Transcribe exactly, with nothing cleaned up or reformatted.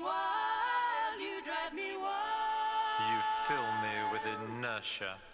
wild, you drive me wild. You fill me with inertia.